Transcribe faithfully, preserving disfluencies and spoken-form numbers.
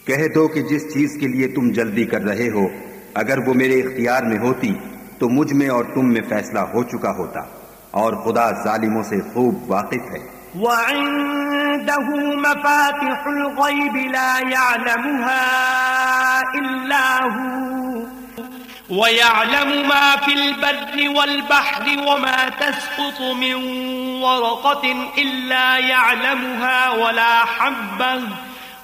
कह दो कि जिस चीज के लिए तुम जल्दी कर रहे हो अगर वो मेरे इख्तियार में होती तो मुझ में और तुम में फैसला हो चुका होता, और खुदा जालिमों से खूब वाकिफ है। वअइंदहु मफातिहुल गैब ला यअलमुहा इल्ला हु वयअलमु मा फिल बर्रि वल बहरि वमा तस्कुतु मिन वरक़तिन इल्ला यअलमुहा वला हब्बह